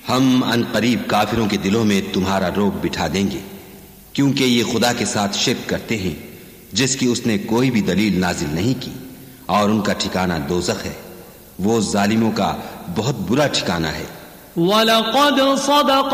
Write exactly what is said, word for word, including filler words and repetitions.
हम अनकरीब काफिरों के दिलों में तुम्हारा रोग बिठा देंगे, क्योंकि ये खुदा के साथ शिर्क करते हैं जिसकी उसने कोई भी दलील नाजिल नहीं की, और उनका ठिकाना दोज़ख है। वो जालिमों का बहुत बुरा ठिकाना है।